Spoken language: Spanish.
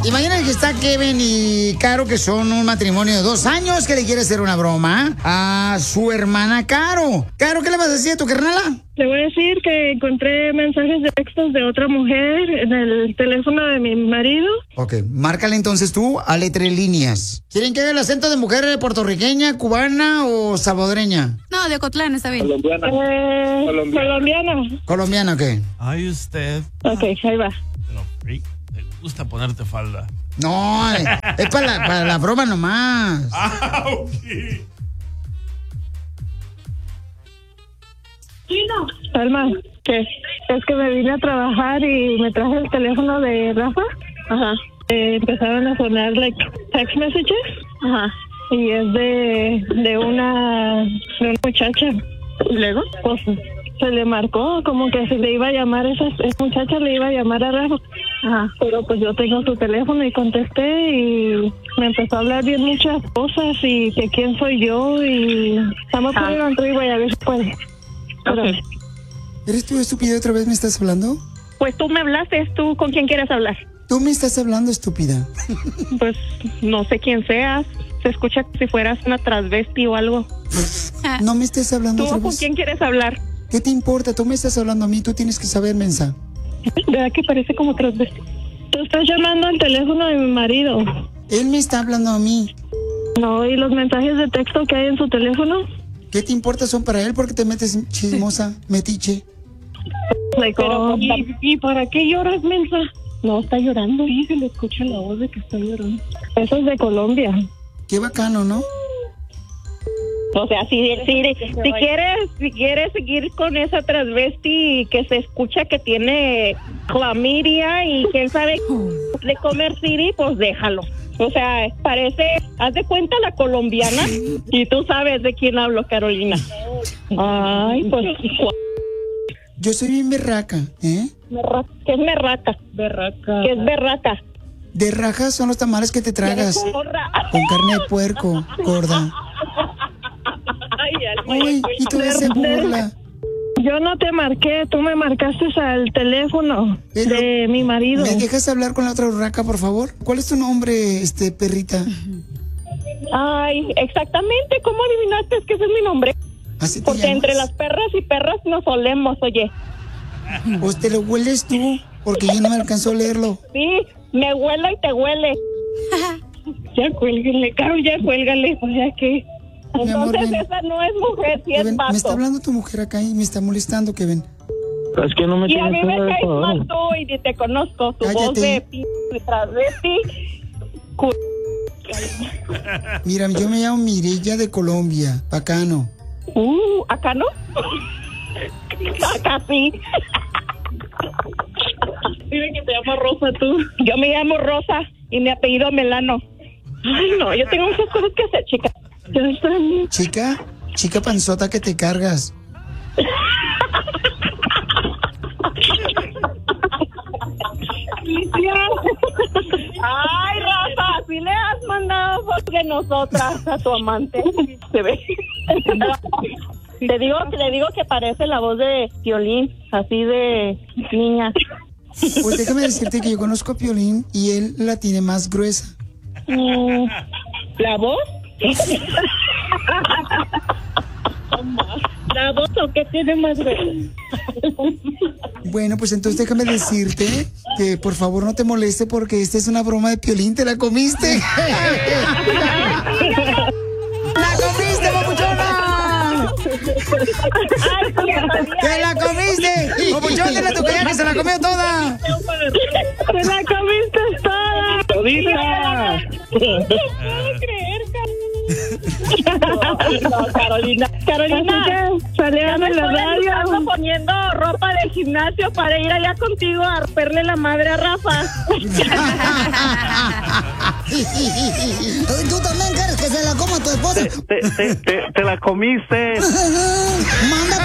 Imagina que está Kevin y Caro, que son un matrimonio de 2 años, que le quiere hacer una broma a su hermana Caro. Caro, ¿qué le vas a decir a tu carnala? Le voy a decir que encontré mensajes de textos de otra mujer en el teléfono de mi marido. Ok, márcale entonces tú a 3 líneas. ¿Quieren que haga el acento de mujer puertorriqueña, cubana o salvadoreña? No, de Ocotlán, está bien. Colombiana. Colombiana, ok. Ay, usted. Ok, ahí va. Pero, Rick, te gusta ponerte falda. No, es para la broma nomás. Ah, ok. Alma, ¿qué? Es que me vine a trabajar y me traje el teléfono de Rafa. Ajá. Empezaron a sonar text messages. Ajá. Y es de una muchacha. ¿Y luego? Pues se le marcó como que se le iba a llamar, esa muchacha le iba a llamar a Rafa. Ajá. Pero pues yo tengo su teléfono y contesté y me empezó a hablar bien muchas cosas y que quién soy yo y estamos poniendo en y voy a ver si puede. Okay. ¿Eres tú, estúpida, otra vez me estás hablando? Pues tú me hablaste, ¿tú con quién quieres hablar? Tú me estás hablando, estúpida. Pues no sé quién seas, se escucha como si fueras una transvesti o algo. No me estés hablando otra ¿Tú con vez. quién quieres hablar? ¿Qué te importa? Tú me estás hablando a mí, tú tienes que saber, mensa. ¿Verdad que parece como transvesti? Tú estás llamando al teléfono de mi marido. Él me está hablando a mí. No, ¿y los mensajes de texto que hay en su teléfono? ¿Qué te importa? Son para él porque te metes chismosa, metiche. Pero, ¿y para qué lloras, mensa? No, está llorando. Sí, se le escucha la voz de que está llorando. Eso es de Colombia. Qué bacano, ¿no? O sea, si quieres seguir con esa transvesti que se escucha que tiene clamidia y quién sabe de comer City, pues déjalo. O sea, parece, haz de cuenta la colombiana y tú sabes de quién hablo, Carolina. Ay, pues... Yo soy bien berraca, ¿eh? ¿Qué es berraca? ¿Qué es berraca? De rajas son los tamales que te tragas. Con carne de puerco, gorda. Uy, y tú se burla. Yo no te marqué, tú me marcaste al teléfono de mi marido. ¿Me dejas hablar con la otra urraca, por favor? ¿Cuál es tu nombre, perrita? Ay, exactamente, ¿cómo adivinaste que ese es mi nombre? ¿Así te Porque llamas? entre las perras y perras nos olemos, oye. Pues te lo hueles tú, porque yo no me alcanzó a leerlo. Sí, me huele y te huele. Ya cuélguenle, Carol, ya cuélgale, o sea que... Mi amor, Entonces ven. esa no es mujer, sí es Kevin, vato. me está hablando tu mujer acá y me está molestando, Kevin. Es que no me Y a tienes mí me nada de caes favor. mal tú y ni te conozco. Tu Cállate. voz de transvesti. Mira, yo me llamo Mireya de Colombia, bacano. ¿Acá no? Acá sí. Dime que te llamas Rosa tú. Yo me llamo Rosa y mi apellido Melano. Ay, no, yo tengo muchas cosas que hacer, chica. Yo estoy... Chica panzota que te cargas. Ay, Rafa, si le has mandado fotos de nosotras a tu amante. Se ve. Le digo que parece la voz de Piolín, así de niña. Pues déjame decirte que yo conozco a Piolín y él la tiene más gruesa. ¿La voz? ¿La voz o qué tiene más gruesa? Bueno, pues entonces déjame decirte que por favor no te moleste porque esta es una broma de Piolín, ¿te la comiste? ¡La comiste, papuchona! ¡Te la comiste! ¡Papuchón, dile a tu criada que se la comió toda! ¡Te la comiste toda! ¡Todita! No puedo creer, Carolina. Carolina, salían en la radio. Estamos poniendo ropa de gimnasio para ir allá contigo a romperle la madre a Rafa. ¿Tú también quieres que se la coma tu esposa? Te la comiste. Manda